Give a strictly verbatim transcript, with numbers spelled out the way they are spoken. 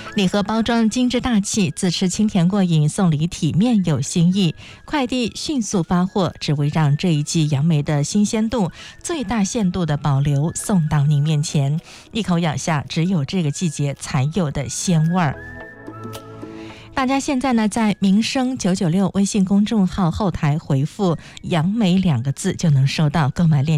礼盒包装精致大气，自吃清甜过瘾，送礼体面有新意。快递迅速发货，只为让这一季杨梅的新鲜度最大限度的保留，送到您面前。一口咬下，只有这个季节才有的鲜味儿。大家现在呢，在民生九九六微信公众号后台回复“杨梅”两个字，就能收到购买链接。